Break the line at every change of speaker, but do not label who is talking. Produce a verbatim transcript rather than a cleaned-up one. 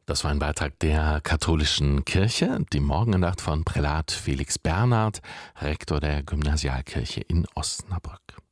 Das war ein Beitrag der katholischen Kirche, die Morgenandacht von Prälat Felix Bernhard, Rektor der Gymnasialkirche in Osnabrück.